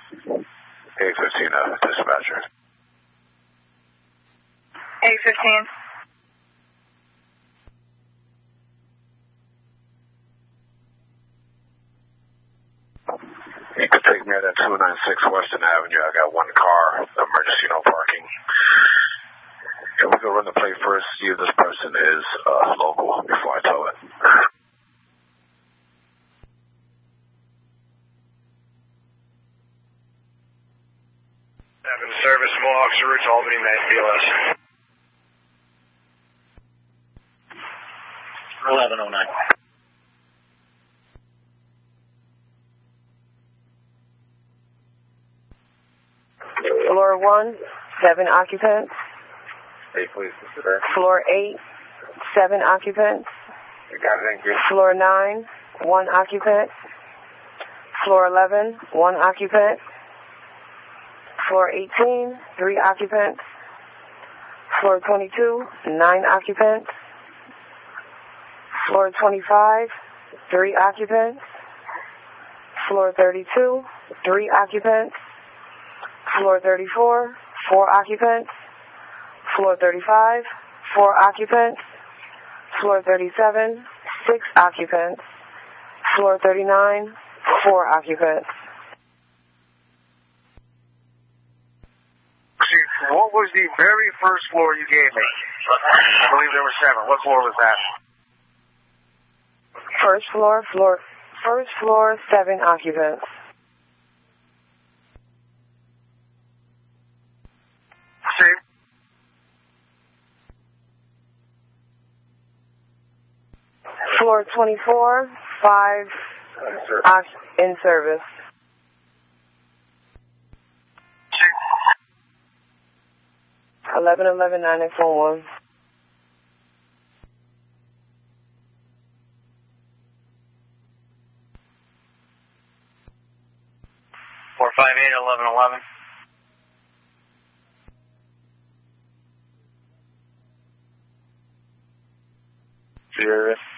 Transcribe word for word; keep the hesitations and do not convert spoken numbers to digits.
eight fifteen, uh, dispatcher. eight fifteen. You could take me at that two ninety-six Western Avenue. I got one car, emergency, no parking. And we can run the plate first, see if this person is uh, local before I tow it. Having service, Mohawk route to Albany, Mass, B L S. eleven oh nine. Floor one, seven occupants. Hey, please, sir. Floor eight, seven occupants. You got it, thank you. Floor nine, one occupant. Floor eleven, one occupant. Floor eighteen, three occupants. Floor twenty-two, nine occupants. Floor twenty-five, three occupants. Floor thirty-two, three occupants. Floor thirty-four, four occupants. Floor thirty-five, four occupants. Floor thirty-seven, six occupants. Floor thirty-nine, four occupants. What was the very first floor you gave me? I believe there were seven. What floor was that? First floor, floor, first floor, seven occupants. See? Floor twenty-four, five in service. eleven eleven nine eight four one. four five eight eleven eleven. Serious?